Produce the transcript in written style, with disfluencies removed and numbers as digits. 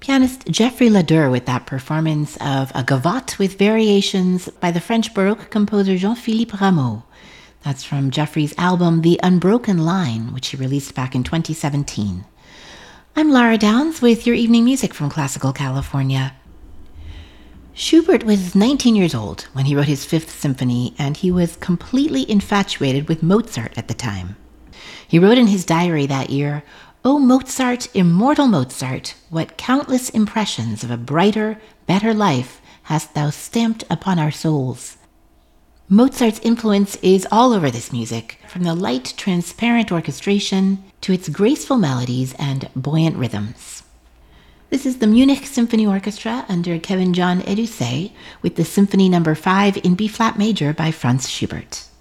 Pianist Geoffrey Ladur with that performance of a gavotte with variations by the French Baroque composer Jean-Philippe Rameau. That's from Geoffrey's album The Unbroken Line, which he released back in 2017. I'm Lara Downs with your evening music from Classical California. Schubert was 19 years old when he wrote his Fifth Symphony, and he was completely infatuated with Mozart at the time. He wrote in his diary that year, "O Mozart, immortal Mozart, what countless impressions of a brighter, better life hast thou stamped upon our souls." Mozart's influence is all over this music, from the light, transparent orchestration to its graceful melodies and buoyant rhythms. This is the Munich Symphony Orchestra under Kevin John Edusei with the Symphony No. 5 in B-flat major by Franz Schubert.